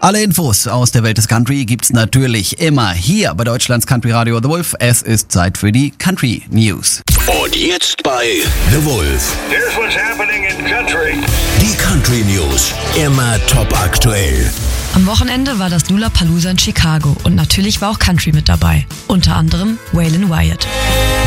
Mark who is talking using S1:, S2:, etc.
S1: Alle Infos aus der Welt des Country gibt's natürlich immer hier bei Deutschlands Country Radio The Wolf. Es ist Zeit für die Country News.
S2: Und jetzt bei The Wolf.
S3: Here's what's happening in country.
S2: Die Country News. Immer top aktuell.
S4: Am Wochenende war das Lollapalooza in Chicago und natürlich war auch Country mit dabei. Unter anderem Waylon Wyatt.